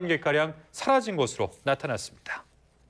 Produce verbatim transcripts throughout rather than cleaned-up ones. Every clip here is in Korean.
개가량 사라진 것으로 나타났습니다.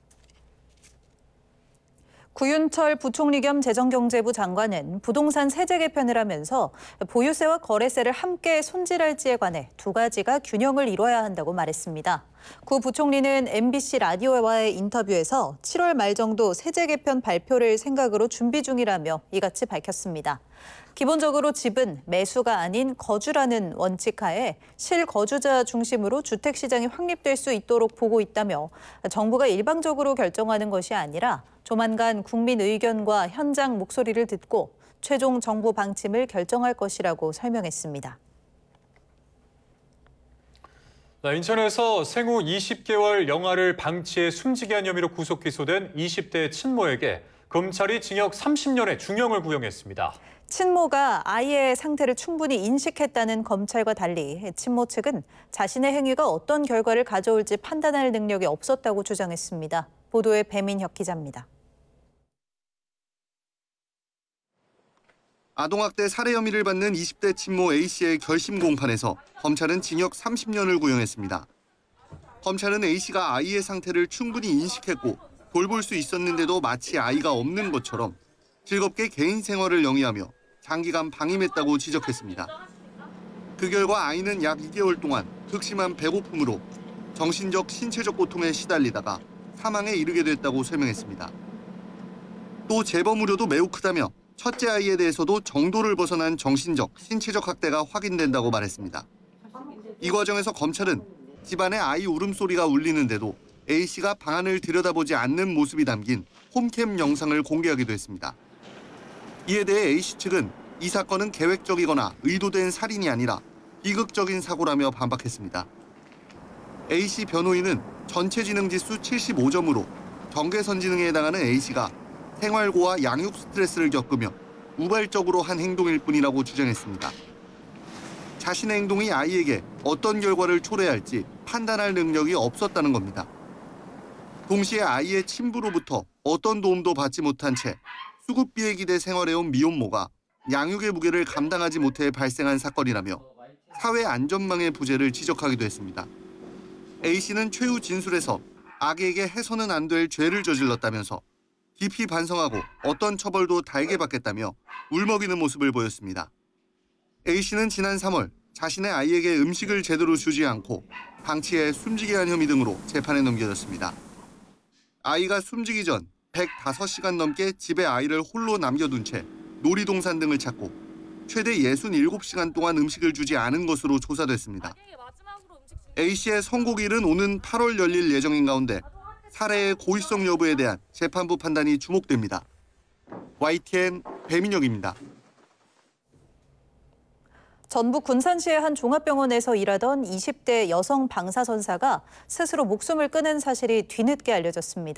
구윤철 부총리 겸 재정경제부 장관은 부동산 세제 개편을 하면서 보유세와 거래세를 함께 손질할지에 관해 두 가지가 균형을 이뤄야 한다고 말했습니다. 구 부총리는 엠비씨 라디오와의 인터뷰에서 칠월 말 정도 세제 개편 발표를 생각으로 준비 중이라며 이같이 밝혔습니다. 기본적으로 집은 매수가 아닌 거주라는 원칙 하에 실거주자 중심으로 주택시장이 확립될 수 있도록 보고 있다며 정부가 일방적으로 결정하는 것이 아니라 조만간 국민 의견과 현장 목소리를 듣고 최종 정부 방침을 결정할 것이라고 설명했습니다. 인천에서 생후 이십 개월 영아를 방치해 숨지게 한 혐의로 구속 기소된 이십 대 친모에게 검찰이 징역 삼십 년의 중형을 구형했습니다. 친모가 아이의 상태를 충분히 인식했다는 검찰과 달리 친모 측은 자신의 행위가 어떤 결과를 가져올지 판단할 능력이 없었다고 주장했습니다. 보도에 배민혁 기자입니다. 아동학대 살해 혐의를 받는 이십 대 친모 A씨의 결심 공판에서 검찰은 징역 삼십 년을 구형했습니다. 검찰은 A씨가 아이의 상태를 충분히 인식했고 돌볼 수 있었는데도 마치 아이가 없는 것처럼 즐겁게 개인 생활을 영위하며 장기간 방임했다고 지적했습니다. 그 결과 아이는 약 이 개월 동안 극심한 배고픔으로 정신적, 신체적 고통에 시달리다가 사망에 이르게 됐다고 설명했습니다. 또 재범 우려도 매우 크다며 첫째 아이에 대해서도 정도를 벗어난 정신적, 신체적 학대가 확인된다고 말했습니다. 이 과정에서 검찰은 집안에 아이 울음소리가 울리는데도 A씨가 방안을 들여다보지 않는 모습이 담긴 홈캠 영상을 공개하기도 했습니다. 이에 대해 A씨 측은 이 사건은 계획적이거나 의도된 살인이 아니라 비극적인 사고라며 반박했습니다. A씨 변호인은 전체지능지수 칠십오 점으로 경계선지능에 해당하는 A씨가 생활고와 양육 스트레스를 겪으며 우발적으로 한 행동일 뿐이라고 주장했습니다. 자신의 행동이 아이에게 어떤 결과를 초래할지 판단할 능력이 없었다는 겁니다. 동시에 아이의 친부로부터 어떤 도움도 받지 못한 채 수급비에 기대 생활해온 미혼모가 양육의 무게를 감당하지 못해 발생한 사건이라며 사회 안전망의 부재를 지적하기도 했습니다. A씨는 최후 진술에서 아기에게 해서는 안 될 죄를 저질렀다면서 깊이 반성하고 어떤 처벌도 달게 받겠다며 울먹이는 모습을 보였습니다. A씨는 지난 삼월 자신의 아이에게 음식을 제대로 주지 않고 방치해 숨지게 한 혐의 등으로 재판에 넘겨졌습니다. 아이가 숨지기 전 백오 시간 넘게 집에 아이를 홀로 남겨둔 채 놀이동산 등을 찾고 최대 육십칠 시간 동안 음식을 주지 않은 것으로 조사됐습니다. A씨의 선고일은 오는 팔월 열릴 예정인 가운데 살해의 고의성 여부에 대한 재판부 판단이 주목됩니다. 와이티엔 배민혁입니다. 전북 군산시의 한 종합병원에서 일하던 이십 대 여성 방사선사가 스스로 목숨을 끊은 사실이 뒤늦게 알려졌습니다.